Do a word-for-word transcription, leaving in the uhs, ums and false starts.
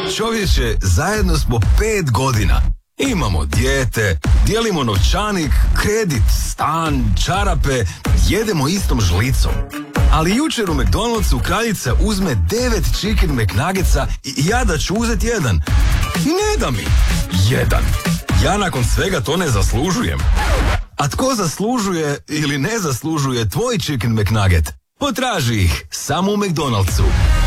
Čovječe, zajedno smo pet godina. Imamo dijete, dijelimo novčanik, kredit, stan, čarape, jedemo istom žlicom. Ali jučer u McDonald'su kraljica uzme devet chicken McNuggetsa i ja da ću uzeti jedan. I ne da mi. Jedan. Ja nakon svega to ne zaslužujem. A tko zaslužuje ili ne zaslužuje tvoj chicken McNugget? Potraži ih samo u McDonald'su.